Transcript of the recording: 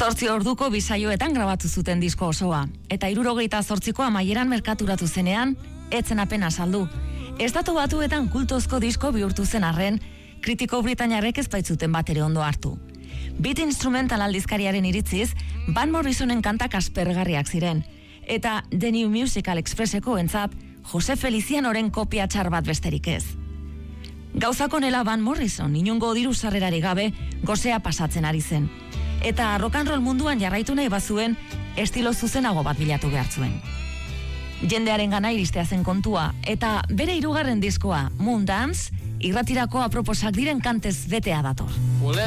8 orduko bisaioetan grabatu zuten disko osoa, eta 78ko amaieran merkaturatu zenean, etzen apenas saldu. Estatu Batuetan kultozko disko bihurtu zen arren, kritiko britainiarrek ez baitzuten bat ere ondo hartu. Beat Instrumental aldizkariaren iritziz, Van Morrisonen kantak aspergarriak ziren, eta The New Musical Expresseko entzat, Jose Felicianoren kopia txar bat besterik ez. Gauzak honela Van Morrison, inongo diru sarrerari gabe, gozea pasatzen ari zen. Eta rock and roll munduan jarraitu nahi bazuen, estilo zuzenago bat bilatu behar zuen. Jendearen gana iristea zen kontua, eta bere 3. diskoa, Moon Dance, irratirako aproposak diren kantez betea dator.